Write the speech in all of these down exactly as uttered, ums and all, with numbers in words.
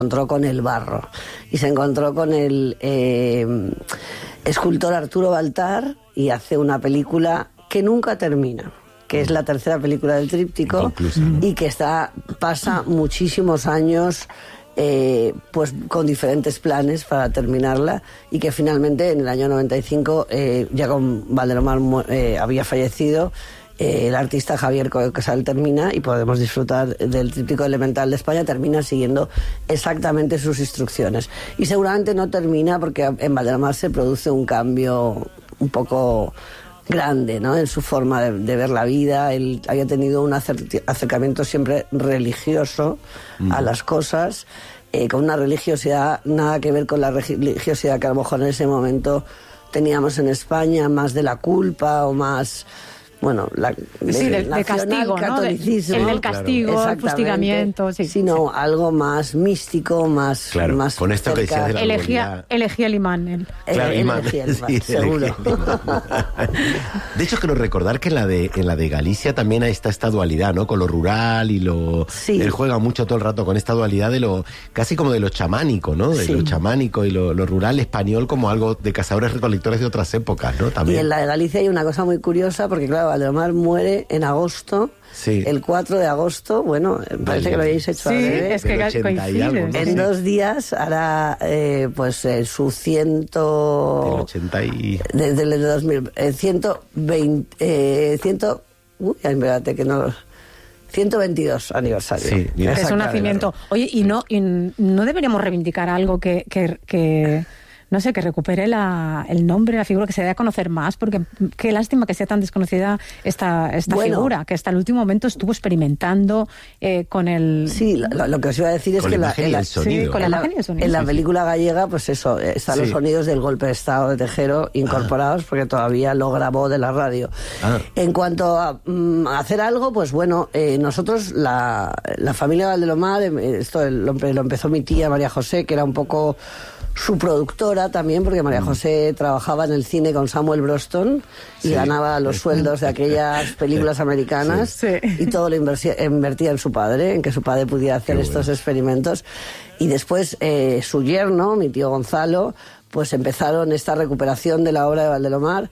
encontró con el barro y se encontró con el eh, escultor Arturo Baltar y hace una película que nunca termina, que es la tercera película del tríptico, Inconclusa, ¿no? Y que está pasa muchísimos años eh, pues con diferentes planes para terminarla, y que finalmente en el año noventa y cinco, eh, ya con Valdelomar eh, había fallecido, eh, el artista Javier Coello Casal termina, y podemos disfrutar del tríptico elemental de España. Termina siguiendo exactamente sus instrucciones, y seguramente no termina porque en Valdelomar se produce un cambio un poco grande, ¿no?, en su forma de, de ver la vida. Él había tenido un acer- acercamiento siempre religioso mm. a las cosas, eh, con una religiosidad nada que ver con la religiosidad que a lo mejor en ese momento teníamos en España, más de la culpa o más... Bueno, la, sí, del de castigo, catolicismo, ¿no? El del castigo, claro. El fustigamiento, sí. Sino algo más místico, más, claro, más con esto que decías de la elegía, elegía el imán. Él. Claro, el, imán. Elegía el imán, sí, seguro. Elegía el imán. De hecho, quiero recordar que en la de en la de Galicia también está esta dualidad, ¿no? Con lo rural y lo... Sí. Él juega mucho todo el rato con esta dualidad de lo... casi como de lo chamánico, ¿no? De sí. lo chamánico y lo, lo rural español como algo de cazadores recolectores de otras épocas, ¿no? También. Y en la de Galicia hay una cosa muy curiosa, porque claro, Valdelomar muere en agosto, sí. el cuatro de agosto, bueno, parece vale. que lo habéis hecho sí, adrede. es que coincide. Algo, ¿no? En sí. dos días hará eh, pues eh, su ciento... Del ochenta y... Desde el dos mil... Eh, ciento veinte... Eh, ciento... Uy, espérate que no... ciento veintidós aniversario. Sí, mira, es un nacimiento. Oye, y no, y no deberíamos reivindicar algo que... que, que... no sé, que recupere la, el nombre, la figura, que se dé a conocer más, porque qué lástima que sea tan desconocida esta, esta bueno, figura, que hasta el último momento estuvo experimentando eh, con el... Sí, lo, lo que os iba a decir es con que la, en la, sí, con la en la, imagen y el sonido. En la sí, película gallega, pues eso, están sí. los sonidos del golpe de Estado de Tejero incorporados, ah. porque todavía lo grabó de la radio. Ah. En cuanto a um, hacer algo, pues bueno, eh, nosotros, la, la familia Valdelomar, esto lo, lo empezó mi tía María José, que era un poco... su productora también, porque María José trabajaba en el cine con Samuel Broston y sí. ganaba los sueldos de aquellas películas americanas, sí. Sí. y todo lo invertía, invertía en su padre, en que su padre pudiera hacer Qué estos bueno. experimentos. Y después eh, su yerno, mi tío Gonzalo, pues empezaron esta recuperación de la obra de Valdelomar.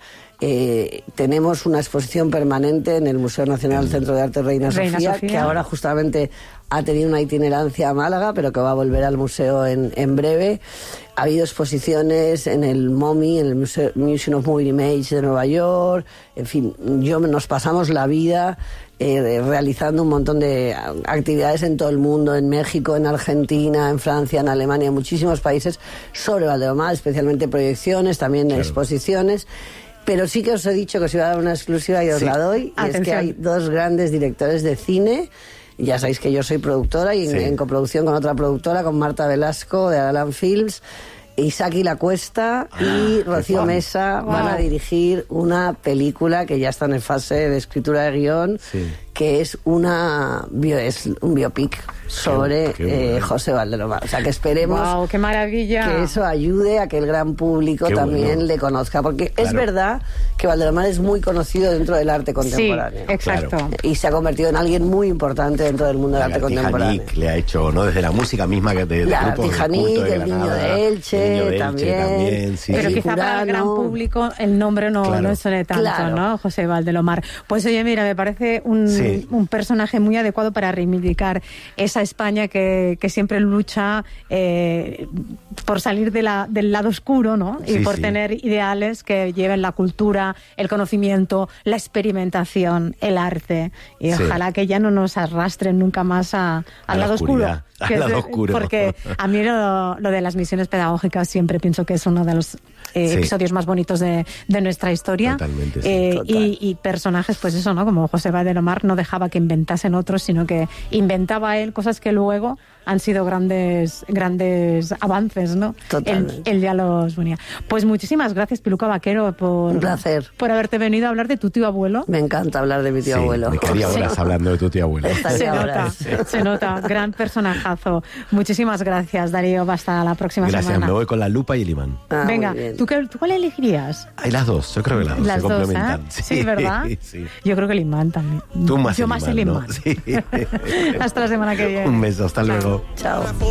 Eh, tenemos una exposición permanente en el Museo Nacional el Centro de Arte Reina, Reina Sofía, Sofía, que ahora justamente ha tenido una itinerancia a Málaga, pero que va a volver al museo en, en breve. Ha habido exposiciones en el MoMI, en el Museo, Museum of Moving Image de Nueva York. En fin, yo nos pasamos la vida eh, realizando un montón de actividades en todo el mundo, en México, en Argentina, en Francia, en Alemania, en muchísimos países, sobre Valdelomar, especialmente proyecciones, también claro. exposiciones. Pero sí que os he dicho que os iba a dar una exclusiva y os sí. la doy. Y es que hay dos grandes directores de cine. Ya sabéis que yo soy productora y sí. en, en coproducción con otra productora, con Marta Velasco de Alan Films, Isaki La Cuesta ah, y Rocío Mesa wow. van a dirigir una película que ya está en fase de escritura de guión, sí. que es una bio, es un biopic sobre qué, qué eh, José Valdelomar. O sea, que esperemos wow, qué maravilla. que eso ayude a que el gran público qué también bueno. le conozca. Porque claro. es verdad que Valdelomar es muy conocido dentro del arte contemporáneo. Sí, exacto. Claro. Y se ha convertido en alguien muy importante dentro del mundo del arte contemporáneo. Le ha hecho, ¿no? Desde la música misma que de, de la Tijanic, el Niño de Elche, Niño de Elche también. también sí, Pero sí. quizá para el gran público el nombre no, claro. no suene tanto, claro. ¿no? José Valdelomar. Pues oye, mira, me parece un, sí. un personaje muy adecuado para reivindicar esa España que, que siempre lucha eh, por salir de la, del lado oscuro, ¿no? Y sí, por sí. tener ideales que lleven la cultura, el conocimiento, la experimentación, el arte. Y sí. ojalá que ya no nos arrastren nunca más a, al lado oscuro. Que al lado es, oscuro. Porque a mí lo, lo de las misiones pedagógicas siempre pienso que es uno de los eh, sí. episodios más bonitos de, de nuestra historia. Totalmente, sí. eh, Total. y, y personajes, pues eso, ¿no? Como José Valdelomar no dejaba que inventasen otros, sino que inventaba él cosas que luego han sido grandes grandes avances, ¿no? Él, él ya los ponía. Pues muchísimas gracias, Piluca Vaquero, por, un placer. por haberte venido a hablar de tu tío abuelo. Me encanta hablar de mi tío sí, abuelo. Me quedaría horas sí. hablando de tu tío abuelo. Se nota, sí. se nota. Gran personajazo. Muchísimas gracias, Darío. Hasta la próxima gracias, semana. Gracias, me voy con la lupa y el imán. Ah, Venga, ¿tú, qué, ¿tú cuál elegirías? Hay las dos, yo creo que las dos las se dos, complementan. ¿eh? Sí, sí, ¿verdad? Sí. Yo creo que el imán también. Tú más yo el más imán, el imán. ¿no? Sí. Hasta la semana que viene. Un beso, hasta Chao. luego. Chao.